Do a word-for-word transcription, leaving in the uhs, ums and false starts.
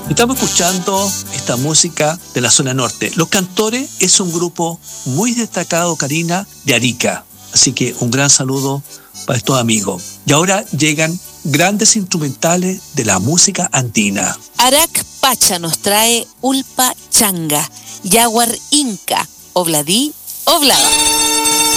Estamos escuchando esta música de la zona norte. Los Cantores es un grupo muy destacado, Karina, de Arica. Así que un gran saludo para estos amigos. Y ahora llegan grandes instrumentales de la música andina. Arac Pacha nos trae Ulpa Changa, Yaguar Inca, Obladí, Oblada.